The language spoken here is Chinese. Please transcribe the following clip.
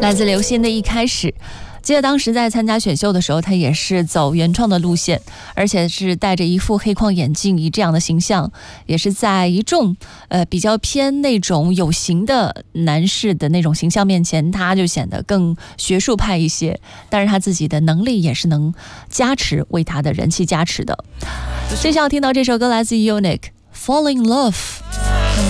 来自刘欣的一开始。记得当时在参加选秀的时候，他也是走原创的路线，而且是戴着一副黑框眼镜，以这样的形象，也是在一众比较偏那种有型的男士的那种形象面前，他就显得更学术派一些。但是他自己的能力也是能加持，为他的人气加持的。接下来要听到这首歌来自 Unique， Fall in Love。